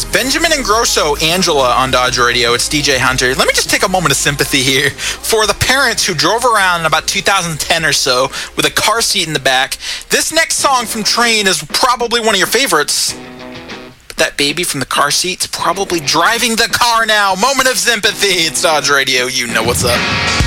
Benjamin Ingrosso, Angela on Dodge Radio. It's DJ Hunter. Let me just take a moment of sympathy here for the parents who drove around in about 2010 or so with a car seat in the back. This next song from Train is probably one of your favorites. But that baby from the car seat's probably driving the car now. Moment of sympathy. It's Dodge Radio. You know what's up.